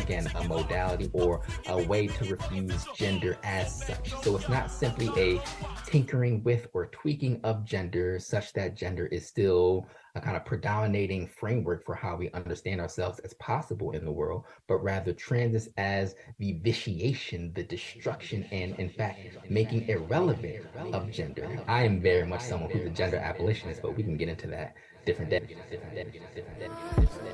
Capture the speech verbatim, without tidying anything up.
again, a modality or a way to refuse gender as such. So it's not simply a tinkering with or tweaking of gender such that gender is still a kind of predominating framework for how we understand ourselves as possible in the world, but rather trans as the vitiation, the destruction, and in fact, making irrelevant of gender. I am very much someone who's a gender abolitionist, but we can get into that different day.